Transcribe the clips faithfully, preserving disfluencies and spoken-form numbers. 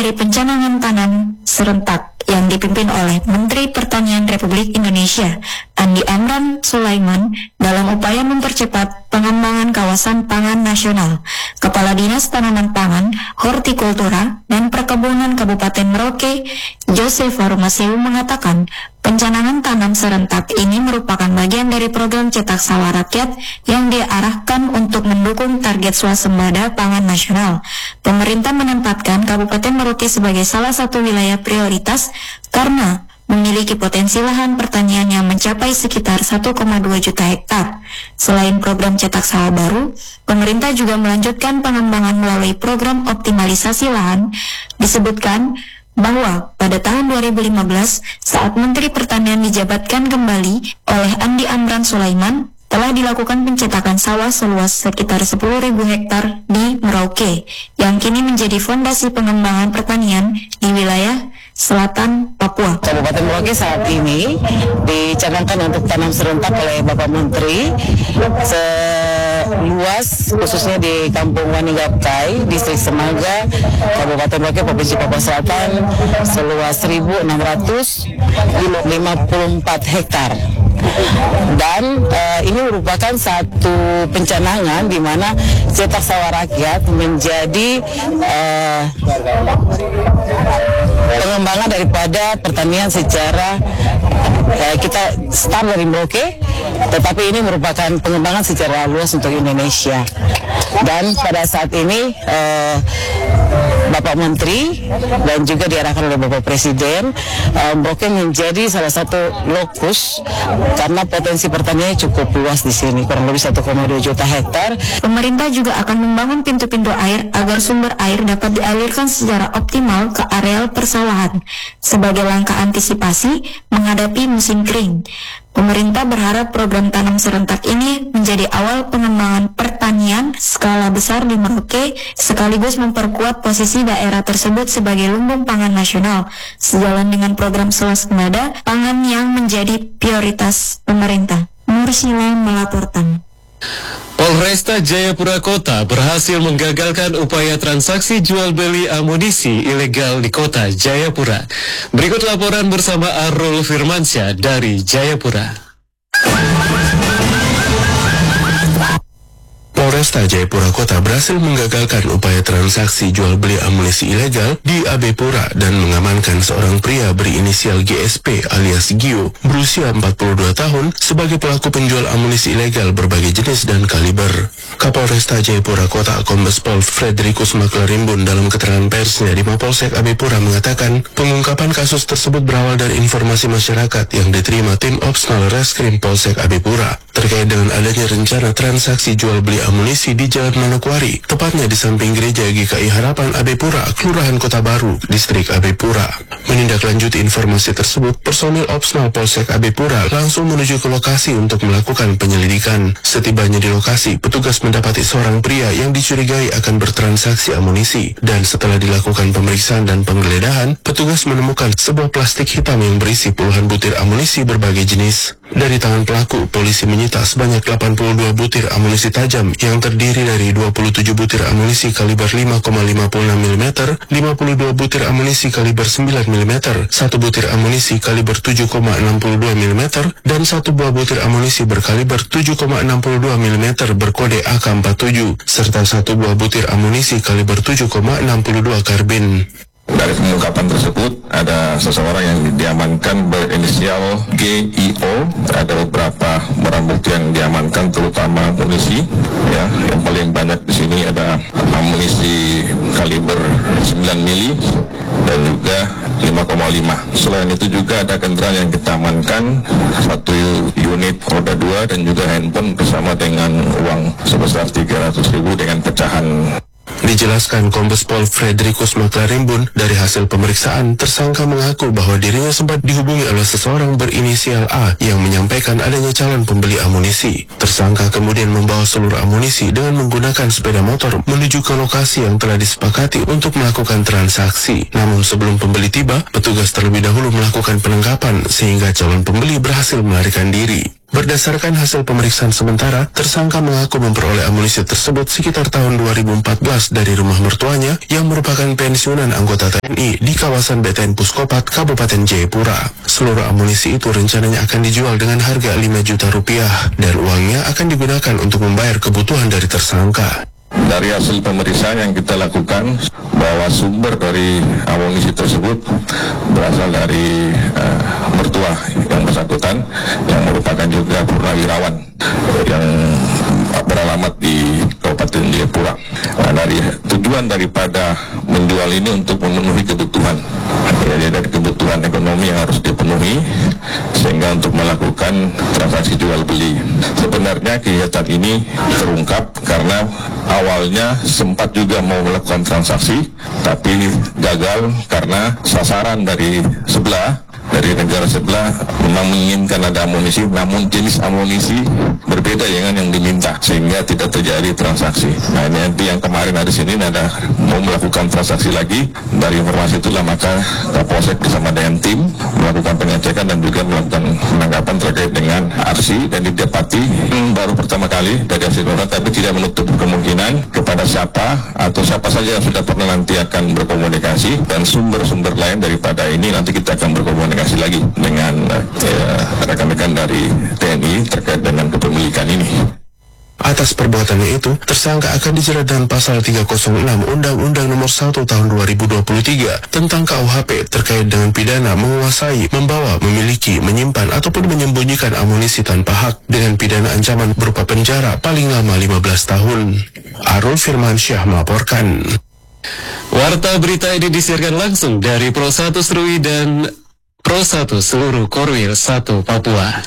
dari pencanangan tanam serentak yang dipimpin oleh Menteri Pertanian Republik Indonesia, Andi Amran Sulaiman, dalam upaya mempercepat pengembangan kawasan pangan nasional. Kepala Dinas Tanaman Pangan, Hortikultura, dan Perkebunan Kabupaten Merauke, Joseph Warumaseu mengatakan, pencanangan tanam serentak ini merupakan bagian dari program cetak sawah rakyat yang diarahkan untuk mendukung target swasembada pangan nasional. Pemerintah menempatkan Kabupaten Merauke sebagai salah satu wilayah prioritas karena memiliki potensi lahan pertanian yang mencapai sekitar satu koma dua juta hektar. Selain program cetak sawah baru, pemerintah juga melanjutkan pengembangan melalui program optimalisasi lahan. Disebutkan bahwa pada tahun dua ribu lima belas saat Menteri Pertanian dijabatkan kembali oleh Andi Amran Sulaiman, telah dilakukan pencetakan sawah seluas sekitar sepuluh ribu hektar di Merauke, yang kini menjadi fondasi pengembangan pertanian di wilayah selatan Papua. Kabupaten Merauke saat ini dicanangkan untuk tanam serentak oleh Bapak Menteri seluas khususnya di Kampung Wanigapkai, Distrik Semaga, Kabupaten Merauke, Provinsi Papua Selatan seluas seribu enam ratus lima puluh empat hektar. Dan uh, ini merupakan satu pencanangan di mana cetak sawah rakyat menjadi uh, pengembangan daripada pertanian secara uh, kita start dari Merauke, tetapi ini merupakan pengembangan secara luas untuk Indonesia. Dan pada saat ini uh, Bapak Menteri dan juga diarahkan oleh Bapak Presiden, uh, Merauke menjadi salah satu lokus karena potensi pertaniannya cukup luas di sini, kurang lebih satu koma dua juta hektar. Pemerintah juga akan membangun pintu-pintu air agar sumber air dapat dialirkan secara optimal ke areal persawahan sebagai langkah antisipasi menghadapi musim kering. Pemerintah berharap program tanam serentak ini menjadi awal pengembangan pertanian skala besar di Merauke, sekaligus memperkuat posisi daerah tersebut sebagai lumbung pangan nasional, sejalan dengan program swasembada pangan yang menjadi prioritas pemerintah. Nursila melaporkan. Polresta Jayapura Kota berhasil menggagalkan upaya transaksi jual beli amunisi ilegal di kota Jayapura. Berikut laporan bersama Arul Firmansyah dari Jayapura. Polresta Jayapura Kota berhasil menggagalkan upaya transaksi jual beli amunisi ilegal di Abepura dan mengamankan seorang pria berinisial G S P alias Gio berusia empat puluh dua tahun sebagai pelaku penjual amunisi ilegal berbagai jenis dan kaliber. Kapolresta Jayapura Kota Kombes Pol Frederikus Maklarimbun dalam keterangan persnya di Mapolsek Abepura mengatakan pengungkapan kasus tersebut berawal dari informasi masyarakat yang diterima tim Opsnal Reskrim Polsek Abepura terkait dengan adanya rencana transaksi jual beli amunisi di Jalan Manokwari, tepatnya di samping gereja G K I Harapan Abepura, Kelurahan Kota Baru, Distrik Abepura. Menindaklanjuti informasi tersebut, personil Opsnal Polsek Abepura langsung menuju ke lokasi untuk melakukan penyelidikan. Setibanya di lokasi, petugas mendapati seorang pria yang dicurigai akan bertransaksi amunisi, dan setelah dilakukan pemeriksaan dan penggeledahan, petugas menemukan sebuah plastik hitam yang berisi puluhan butir amunisi berbagai jenis. Dari tangan pelaku, polisi menyita sebanyak delapan puluh dua butir amunisi tajam yang terdiri dari dua puluh tujuh butir amunisi kaliber lima koma lima enam milimeter, lima puluh dua butir amunisi kaliber sembilan milimeter, satu butir amunisi kaliber tujuh koma enam dua milimeter, dan satu buah butir amunisi berkaliber tujuh koma enam dua milimeter berkode A K empat puluh tujuh, serta satu buah butir amunisi kaliber tujuh koma enam dua karbin. Dari pengungkapan tersebut ada seseorang yang diamankan berinisial G I O. Ada beberapa barang bukti yang diamankan, terutama amunisi. Ya, yang paling banyak di sini ada amunisi kaliber sembilan mili dan juga lima koma lima. Selain itu juga ada kendaraan yang kita amankan, satu unit roda dua dan juga handphone bersama dengan uang sebesar tiga ratus ribu dengan pecahan. Dijelaskan Kombes Pol Frederikus Maklarimbun, dari hasil pemeriksaan, tersangka mengaku bahwa dirinya sempat dihubungi oleh seseorang berinisial A yang menyampaikan adanya calon pembeli amunisi. Tersangka kemudian membawa seluruh amunisi dengan menggunakan sepeda motor menuju ke lokasi yang telah disepakati untuk melakukan transaksi. Namun sebelum pembeli tiba, petugas terlebih dahulu melakukan penangkapan sehingga calon pembeli berhasil melarikan diri. Berdasarkan hasil pemeriksaan sementara, tersangka mengaku memperoleh amunisi tersebut sekitar tahun dua ribu empat belas dari rumah mertuanya yang merupakan pensiunan anggota T N I di kawasan B T N Puskopat, Kabupaten Jayapura. Seluruh amunisi itu rencananya akan dijual dengan harga lima juta rupiah dan uangnya akan digunakan untuk membayar kebutuhan dari tersangka. Dari hasil pemeriksaan yang kita lakukan bahwa sumber dari amunisi tersebut berasal dari uh, mertua yang bersangkutan yang merupakan juga purnawirawan yang beralamat di Kabupaten Jayapura. Nah, dari tujuan daripada menjual ini untuk memenuhi kebutuhan, jadi dari kebutuhan ekonomi yang harus dipenuhi sehingga untuk melakukan transaksi jual beli. Sebenarnya kegiatan ini terungkap karena awalnya sempat juga mau melakukan transaksi tapi gagal karena sasaran dari sebelah dari negara sebelah memang menginginkan ada amunisi, namun jenis amunisi berbeda dengan yang diminta sehingga tidak terjadi transaksi. Nah, ini nanti yang kemarin ada sini ada mau melakukan transaksi lagi. Dari informasi itulah maka Kapolsek bersama dengan tim melakukan pengecekan dan juga melakukan penangkapan terkait dengan aksi dan didapati hmm, baru pertama kali dari hasil orang, tapi tidak menutup kemungkinan kepada siapa atau siapa saja yang sudah pernah nanti akan berkomunikasi dan sumber-sumber lain daripada ini nanti kita akan berkomunikasi lagi dengan eh, rekan-rekan dari T N I terkait dengan kepemilikan ini. Atas perbuatannya itu, tersangka akan dijerat dengan pasal tiga nol enam Undang-Undang Nomor satu Tahun dua ribu dua puluh tiga tentang K U H P terkait dengan pidana menguasai, membawa, memiliki, menyimpan ataupun menyembunyikan amunisi tanpa hak dengan pidana ancaman berupa penjara paling lama lima belas tahun. Arul Firmansyah melaporkan. Warta berita ini disiarkan langsung dari Pro satu Serui dan Pro satu seluruh Korwil satu Papua.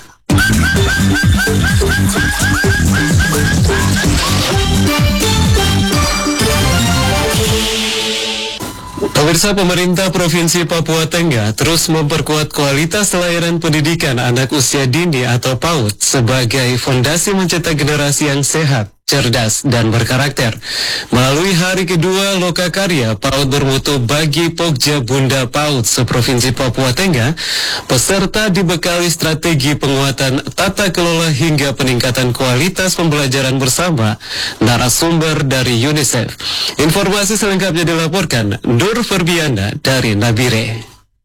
Pemirsa, pemerintah Provinsi Papua Tengah terus memperkuat kualitas layanan pendidikan anak usia dini atau PAUD sebagai fondasi mencetak generasi yang sehat, cerdas, dan berkarakter. Melalui hari kedua Lokakarya PAUD Bermutu bagi Pokja Bunda PAUD seprovinsi Papua Tengah, peserta dibekali strategi penguatan tata kelola hingga peningkatan kualitas pembelajaran bersama narasumber dari UNICEF. Informasi selengkapnya dilaporkan Nur Ferbiana dari Nabire.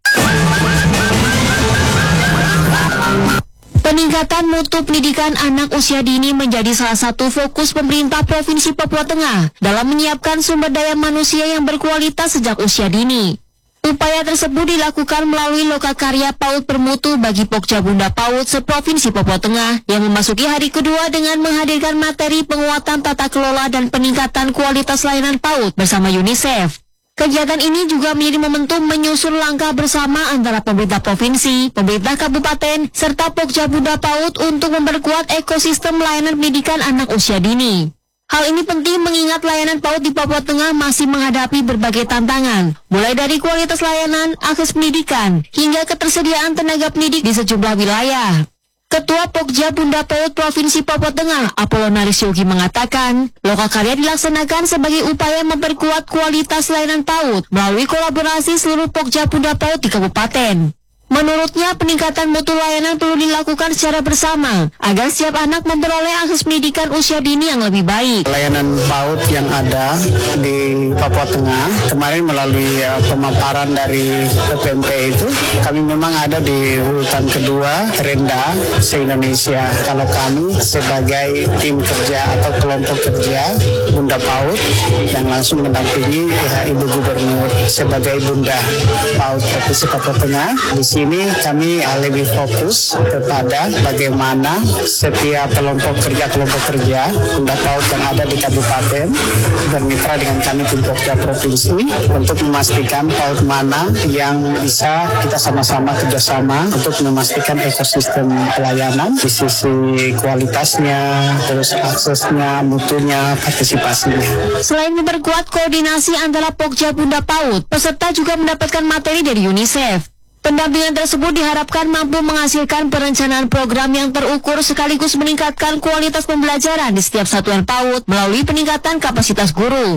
Peningkatan mutu pendidikan anak usia dini menjadi salah satu fokus pemerintah Provinsi Papua Tengah dalam menyiapkan sumber daya manusia yang berkualitas sejak usia dini. Upaya tersebut dilakukan melalui Lokakarya PAUD Bermutu bagi Pokja Bunda PAUD seprovinsi Papua Tengah yang memasuki hari kedua dengan menghadirkan materi penguatan tata kelola dan peningkatan kualitas layanan PAUD bersama UNICEF. Kegiatan ini juga menjadi momentum menyusun langkah bersama antara pemerintah provinsi, pemerintah kabupaten, serta Pokja Bunda PAUD untuk memperkuat ekosistem layanan pendidikan anak usia dini. Hal ini penting mengingat layanan PAUD di Papua Tengah masih menghadapi berbagai tantangan, mulai dari kualitas layanan, akses pendidikan, hingga ketersediaan tenaga pendidik di sejumlah wilayah. Ketua Pokja Bunda PAUD Provinsi Papua Tengah, Apolonaris Yogi mengatakan, Lokakarya dilaksanakan sebagai upaya memperkuat kualitas layanan PAUD melalui kolaborasi seluruh Pokja Bunda PAUD di kabupaten. Menurutnya, peningkatan mutu layanan perlu dilakukan secara bersama agar setiap anak memperoleh akses pendidikan usia dini yang lebih baik. Layanan PAUD yang ada di Papua Tengah kemarin melalui uh, pemaparan dari P P M P itu, kami memang ada di urutan kedua terendah se-Indonesia. Kalau kami sebagai tim kerja atau kelompok kerja Bunda PAUD yang langsung mendampingi ya, Ibu Gubernur sebagai Bunda PAUD Provinsi Papua Tengah, di sini ini kami lebih fokus kepada bagaimana setiap kelompok kerja kelompok kerja Bunda PAUD yang ada di kabupaten bermitra dengan kami tim Pokja provinsi untuk memastikan PAUD mana yang bisa kita sama-sama kerjasama untuk memastikan ekosistem pelayanan di sisi kualitasnya, terus aksesnya, mutunya, partisipasinya. Selain memperkuat koordinasi antara Pokja Bunda PAUD, peserta juga mendapatkan materi dari UNICEF. Pendampingan tersebut diharapkan mampu menghasilkan perencanaan program yang terukur sekaligus meningkatkan kualitas pembelajaran di setiap satuan PAUD melalui peningkatan kapasitas guru.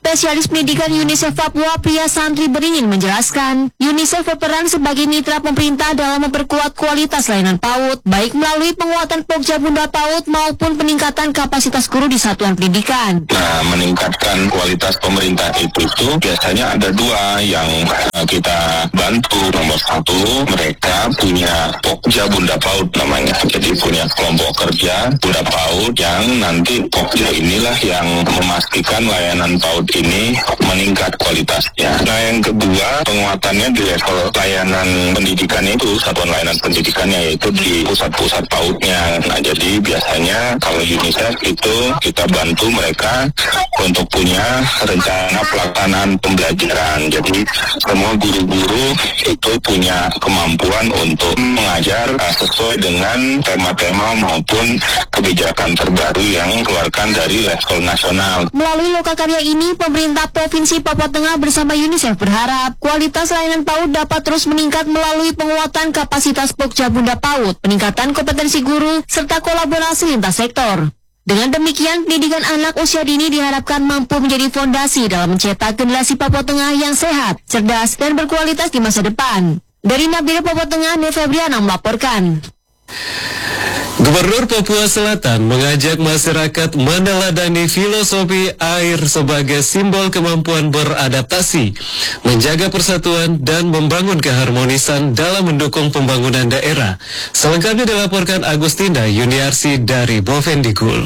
Spesialis Pendidikan UNICEF Papua Pria Santri Beringin menjelaskan, UNICEF berperan sebagai mitra pemerintah dalam memperkuat kualitas layanan PAUD, baik melalui penguatan Pokja Bunda PAUD maupun peningkatan kapasitas guru di satuan pendidikan. Nah, meningkatkan kualitas pemerintah itu tuh biasanya ada dua yang uh, kita bantu. Nomor satu, mereka punya Pokja Bunda PAUD namanya. Jadi punya kelompok kerja Bunda PAUD yang nanti Pokja inilah yang memastikan layanan PAUD ini meningkat kualitasnya. Nah, yang kedua, penguatannya di level layanan pendidikan itu, satuan layanan pendidikannya, yaitu di pusat-pusat PAUD-nya. Nah, jadi biasanya kalau UNICEF itu kita bantu mereka untuk punya rencana pelaksanaan pembelajaran. Jadi semua guru-guru itu punya kemampuan untuk mengajar uh, sesuai dengan tema-tema maupun kebijakan terbaru yang dikeluarkan dari level nasional. Melalui lokakarya ini, pemerintah Provinsi Papua Tengah bersama UNICEF berharap kualitas layanan PAUD dapat terus meningkat melalui penguatan kapasitas Pokja Bunda PAUD, peningkatan kompetensi guru, serta kolaborasi lintas sektor. Dengan demikian, pendidikan anak usia dini diharapkan mampu menjadi fondasi dalam mencetak generasi Papua Tengah yang sehat, cerdas, dan berkualitas di masa depan. Dari Nabire Papua Tengah, Nefebriana melaporkan. Gubernur Papua Selatan mengajak masyarakat meneladani filosofi air sebagai simbol kemampuan beradaptasi, menjaga persatuan dan membangun keharmonisan dalam mendukung pembangunan daerah. Selengkapnya dilaporkan Agustina Yuniarsi dari Bovendigul.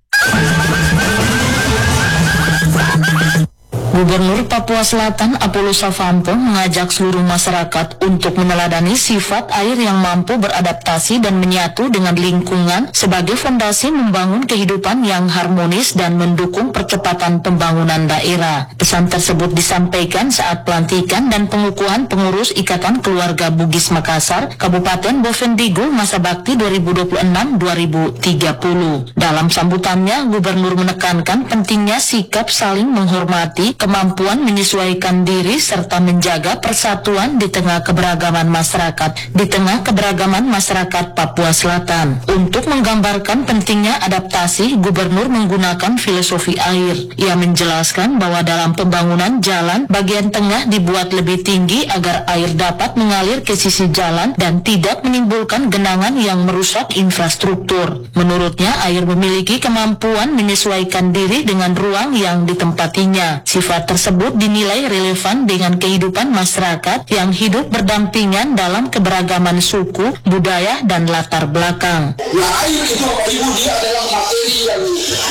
Gubernur Papua Selatan Apollos Savanto mengajak seluruh masyarakat untuk meneladani sifat air yang mampu beradaptasi dan menyatu dengan lingkungan sebagai fondasi membangun kehidupan yang harmonis dan mendukung percepatan pembangunan daerah. Pesan tersebut disampaikan saat pelantikan dan pengukuhan pengurus Ikatan Keluarga Bugis Makassar, Kabupaten Bovendigul masa bakti dua ribu dua puluh enam sampai dua ribu tiga puluh. Dalam sambutannya, Gubernur menekankan pentingnya sikap saling menghormati, kemampuan menyesuaikan diri serta menjaga persatuan di tengah keberagaman masyarakat di tengah keberagaman masyarakat Papua Selatan. Untuk menggambarkan pentingnya adaptasi, Gubernur menggunakan filosofi air. Ia menjelaskan bahwa dalam pembangunan jalan, bagian tengah dibuat lebih tinggi agar air dapat mengalir ke sisi jalan dan tidak menimbulkan genangan yang merusak infrastruktur. Menurutnya, air memiliki kemampuan menyesuaikan diri dengan ruang yang ditempatinya. Sifat tersebut dinilai relevan dengan kehidupan masyarakat yang hidup berdampingan dalam keberagaman suku, budaya, dan latar belakang. Nah, air itu ibu dia adalah materi yang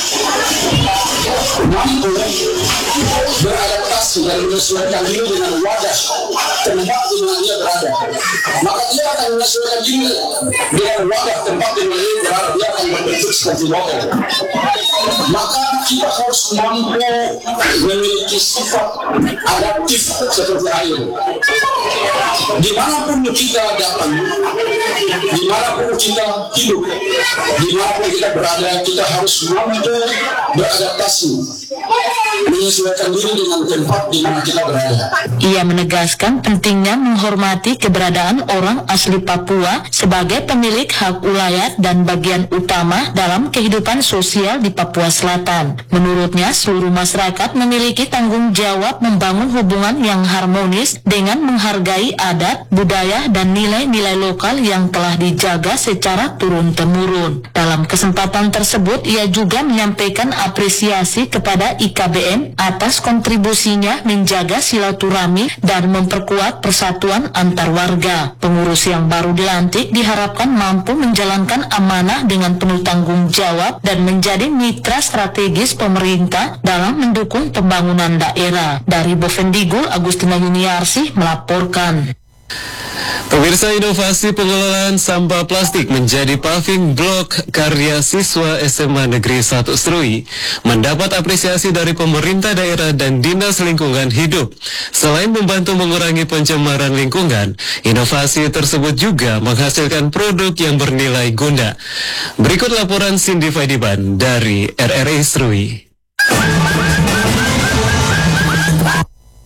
mampu beradaptasi dan menyesuaikan diri dengan wadah tempat di mana dia berada. Maka dia akan menyesuaikan diri dengan wadah tempat di mana dia berada. Dia akan berbentuk seperti botol. Maka kita harus mampu memiliki sifat adaptif seperti air. Dimanapun kita datang, dimanapun kita hidup, dimanapun kita berada, kita harus mampu beradaptasi, menyesuaikan diri dengan tempat di mana kita berada. Ia menegaskan pentingnya menghormati keberadaan orang asli Papua sebagai pemilik hak ulayat dan bagian utama dalam kehidupan sosial di Papua Selatan. Menurutnya, seluruh masyarakat memiliki tanggung jawab membangun hubungan yang harmonis dengan menghargai adat, budaya, dan nilai-nilai lokal yang telah dijaga secara turun-temurun. Dalam kesempatan tersebut, ia juga menyampaikan apresiasi kepada I K B M atas kontribusinya menjaga silaturahmi dan memperkuat persatuan antar warga. Pengurus yang baru dilantik diharapkan mampu menjalankan amanah dengan penuh tanggung jawab dan menjadi mitra strategis pemerintah dalam mendukung pembangunan daerah. Dari Bovendigul, Agustina Yuniarsi melaporkan. Pemirsa, inovasi pengelolaan sampah plastik menjadi paving block karya siswa S M A Negeri satu Serui mendapat apresiasi dari pemerintah daerah dan Dinas Lingkungan Hidup. Selain membantu mengurangi pencemaran lingkungan, inovasi tersebut juga menghasilkan produk yang bernilai guna. Berikut laporan Cindy Fadiban dari R R I Serui.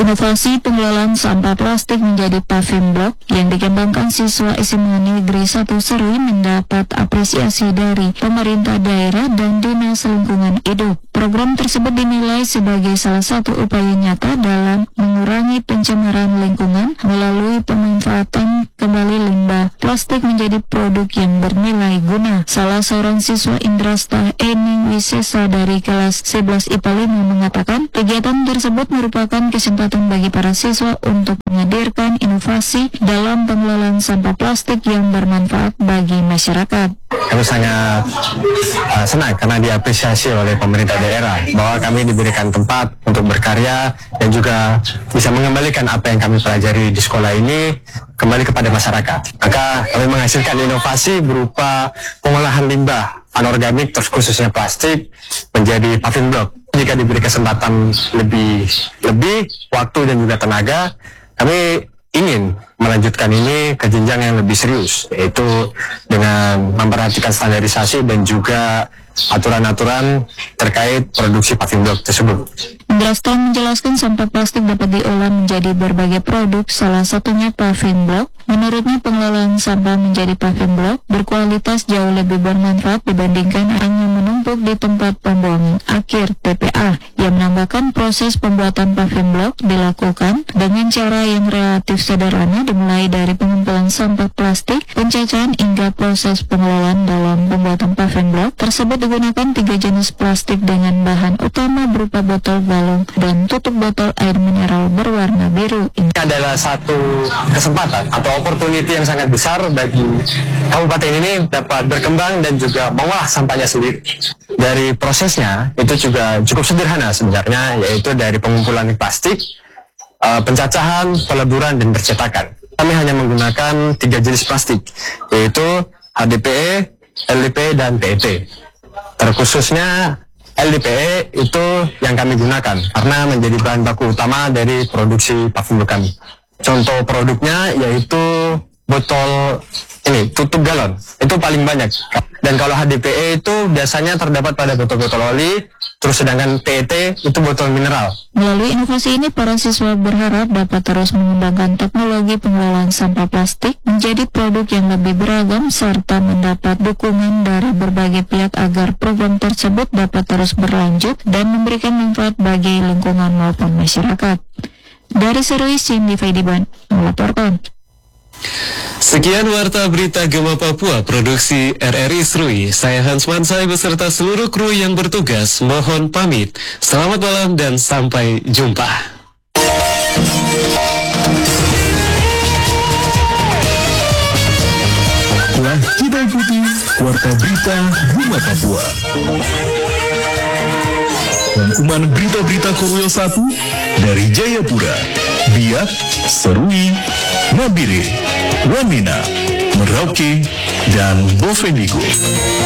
Inovasi pengelolaan sampah plastik menjadi paving block yang dikembangkan siswa S M A Negeri satu Serui mendapat apresiasi dari pemerintah daerah dan Dinas Lingkungan Hidup. Program tersebut dinilai sebagai salah satu upaya nyata dalam mengurangi pencemaran lingkungan melalui pemanfaatan kembali limbah plastik menjadi produk yang bernilai guna. Salah seorang siswa Indrasta Ening Wisesa dari kelas sebelas I P A lima mengatakan kegiatan tersebut merupakan kesempatan bagi para siswa untuk menghadirkan inovasi dalam pengelolaan sampah plastik yang bermanfaat bagi masyarakat. Kami sangat uh, senang karena diapresiasi oleh pemerintah daerah bahwa kami diberikan tempat untuk berkarya dan juga bisa mengembalikan apa yang kami pelajari di sekolah ini kembali kepada masyarakat. Maka kami menghasilkan inovasi berupa pengolahan limbah anorganik, terus khususnya plastik, menjadi paving block. Jika diberi kesempatan lebih lebih waktu dan juga tenaga, kami ingin melanjutkan ini ke jenjang yang lebih serius, yaitu dengan memperhatikan standarisasi dan juga aturan-aturan terkait produksi paving block tersebut. Indrasta menjelaskan sampah plastik dapat diolah menjadi berbagai produk, salah satunya paving block. Menurutnya pengelolaan sampah menjadi paving block berkualitas jauh lebih bermanfaat dibandingkan hanya menumpuk di tempat pembuangan akhir T P A. Yang menambahkan proses pembuatan paving block dilakukan dengan cara yang relatif sederhana, dimulai dari pengumpulan sampah plastik, pencacahan hingga proses pengelolaan. Dalam pembuatan paving block tersebut digunakan tiga jenis plastik dengan bahan utama berupa botol galon dan tutup botol air mineral berwarna biru. Ini adalah satu kesempatan atau opportunity yang sangat besar bagi kabupaten ini dapat berkembang dan juga mengolah sampahnya sendiri. Dari prosesnya itu juga cukup sederhana sebenarnya, yaitu dari pengumpulan plastik, pencacahan, peleburan, dan percetakan. Kami hanya menggunakan tiga jenis plastik, yaitu H D P E, L D P E, dan P E T. Terkhususnya L D P E itu yang kami gunakan karena menjadi bahan baku utama dari produksi paving block kami. Contoh produknya yaitu botol ini, tutup galon, itu paling banyak. Dan kalau H D P E itu biasanya terdapat pada botol-botol oli, terus sedangkan P E T itu botol mineral. Melalui inovasi ini, para siswa berharap dapat terus mengembangkan teknologi pengelolaan sampah plastik menjadi produk yang lebih beragam serta mendapat dukungan dari berbagai pihak agar program tersebut dapat terus berlanjut dan memberikan manfaat bagi lingkungan maupun masyarakat. Dari Serui, Cindy Faidiban melaporkan. Sekian Warta Berita Gema Papua, produksi R R I Serui. Saya Hans Mansai beserta seluruh kru yang bertugas mohon pamit. Selamat malam dan sampai jumpa. Telah kita ikuti Warta Berita Gema Papua. Rangkuman berita-berita Korwil satu dari Jayapura, Biak, Serui, Nabire, Wamena, Merauke, dan Bovendigul.